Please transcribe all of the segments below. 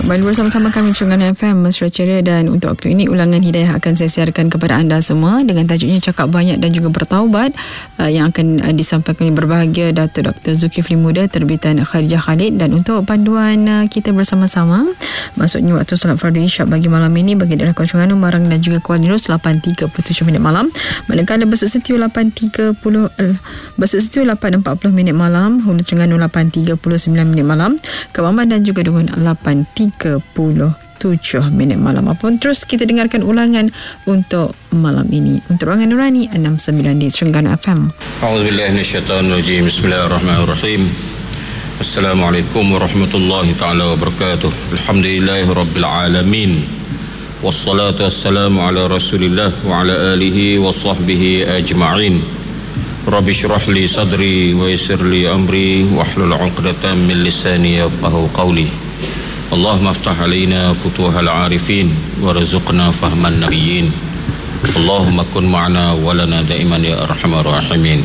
Kembali bersama-sama kami Terengganu FM Mesra Ceria, dan untuk waktu ini ulangan Hidayah akan saya siarkan kepada anda semua dengan tajuknya Cakap Banyak dan juga Bertaubat, yang akan disampaikan oleh berbahagia Datuk Dr. Zulkifli Muda terbitan Khadijah Khalid. Dan untuk panduan kita bersama-sama, maksudnya waktu solat fardu isyak bagi malam ini bagi daerah Terengganu, Marang dan juga Kuala Lumpur 8.37 minit malam, manakala Besut Setiu 8.40 malam, Hulu Terengganu 8.39 minit malam, Kemaman dan juga Dungun 8.37 minit malam. Apapun, terus kita dengarkan ulangan untuk malam ini untuk Ruangan Nurani 69 di Terengganu FM. A'udzubillahi minasyaitonirrajim. Bismillahirrahmanirrahim. Assalamualaikum warahmatullahi taala wabarakatuh. Alhamdulillahirabbil alamin. Wassalatu wassalamu ala Rasulillah wa ala alihi wa sahbihi ajma'in. Rabbi shrah li sadri wa yassir li amri wahlul 'uqdatam min lisani yafqahu qawli. Allahumma aftah alaina futuhal 'arifin warzuqna fahman nabiyyin. Allahumma kun ma'ana wa lana daiman ya arhamar rahimin.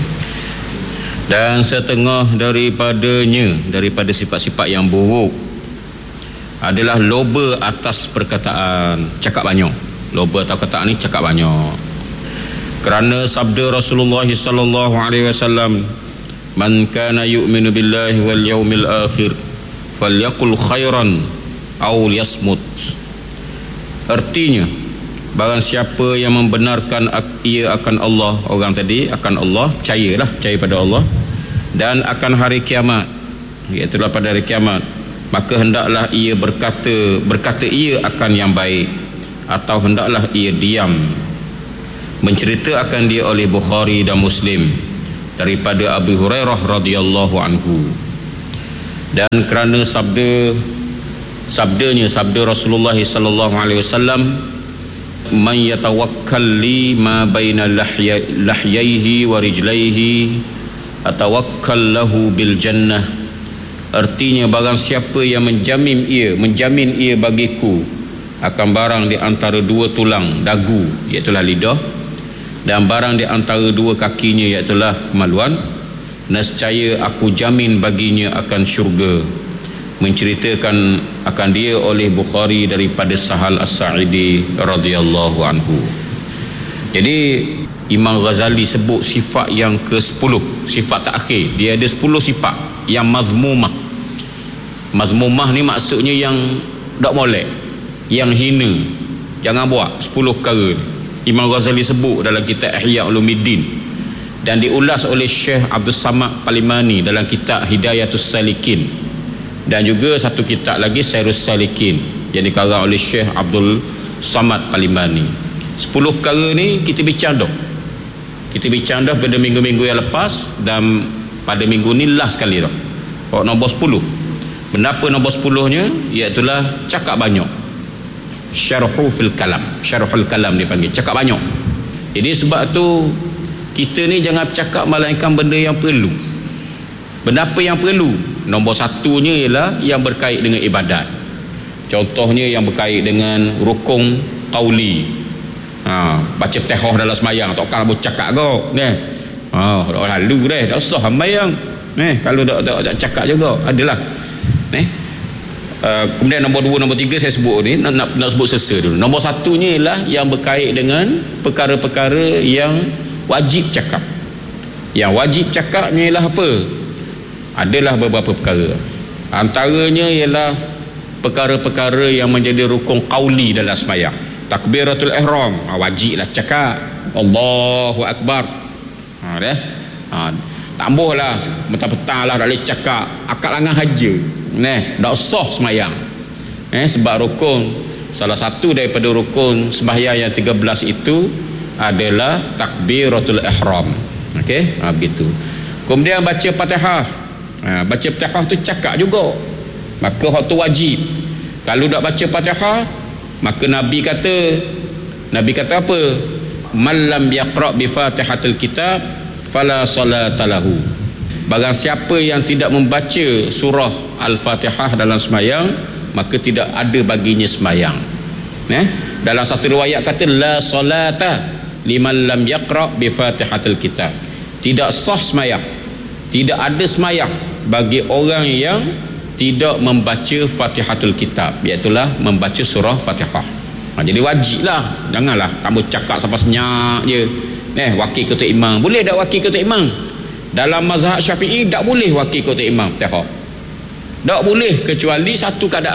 Dan setengah daripada sifat-sifat yang buruk adalah loba atas perkataan, cakap banyak. Loba atas perkataan ni cakap banyak. Kerana sabda Rasulullah sallallahu alaihi wasallam, "Man kana yu'minu billahi wal yaumil akhir falyaqul khairan aw liyasmut." Artinya, barang siapa yang membenarkan ia akan Allah, orang tadi akan Allah, percaya pada Allah dan akan hari kiamat, iaitu pada hari kiamat, maka hendaklah ia berkata ia akan yang baik, atau hendaklah ia diam. Menceritakan dia oleh Bukhari dan Muslim daripada Abu Hurairah radhiyallahu anhu. Dan kerana sabda Rasulullah sallallahu alaihi wasallam, "Man yatawakkal li ma baina lahyaihi wa rijlaihi atawakkal lahu bil jannah." Artinya, barang siapa yang menjamin ia bagiku akan barang di antara dua tulang dagu, iaitu lidah, dan barang di antara dua kakinya, iaitu kemaluan, nescaya aku jamin baginya akan syurga. Menceritakan akan dia oleh Bukhari daripada Sahal As-Sa'idi radhiyallahu anhu. Jadi Imam Ghazali sebut sifat yang ke-10, sifat terakhir. Dia ada 10 sifat yang mazmumah. Mazmumah ni maksudnya yang tak molek, yang hina, jangan buat. 10 perkara ni Imam Ghazali sebut dalam kitab Ihya Ulumuddin, dan diulas oleh Syekh Abdul Samad Palimani dalam kitab Hidayatus Salikin, dan juga satu kitab lagi Sairus Salikin yang dikarang oleh Syekh Abdul Samad Palimani. 10 perkara ni kita bincang dah pada minggu-minggu yang lepas, dan pada minggu ni last sekali dah. Nombor 10. Kenapa nombor 10-nya? Iaitulah cakap banyak. Syarhul kalam dipanggil, cakap banyak. Jadi sebab tu kita ni jangan bercakap melainkan benda yang perlu. Benda apa yang perlu? Nombor 1-nya ialah yang berkait dengan ibadat. Contohnya yang berkait dengan rukun qauli. Baca Fatihah dalam sembahyang, tak kan bercakap kau neh. Lalu dah tak usah sembahyang. Kalau tak cakap juga adalah kemudian nombor 2, nombor 3 saya sebut ni, nak sebut sesa dulu. Nombor 1-nya ialah yang berkait dengan perkara-perkara yang wajib cakap. Yang wajib cakapnya ialah apa? Adalah beberapa perkara. Antaranya ialah perkara-perkara yang menjadi rukun qauli dalam sembahyang. Takbiratul ihram, wajiblah cakap Allahu Akbar. Tambahlah petang-petang tak boleh cakap akal angan haja. Tak usah sembahyang. Sebab rukun, salah satu daripada rukun sembahyang yang 13 itu adalah takbiratul ihram. Begitu. Kemudian baca Fatihah. Baca Fatihah tu cakap juga. Maka hak tu wajib. Kalau tak baca Fatihah, maka Nabi kata apa? Man lam yaqra bi Fatihatil kitab fala salata lahu. Barang siapa yang tidak membaca surah Al-Fatihah dalam sembahyang, maka tidak ada baginya sembahyang. Dalam satu riwayat kata la salata liman lam yaqra bi Fatihatil kitab. Tidak sah sembahyang, tidak ada sembahyang bagi orang yang tidak membaca Fatihatul Kitab, iaitulah membaca surah Fatihah. Jadi wajiblah, janganlah kamu cakap sampai senyak je. Wakil ketua imam, boleh tak wakil ketua imam? Dalam mazhab Syafi'i tak boleh wakil ketua imam Fatihah. Tak boleh, kecuali satu keadaan.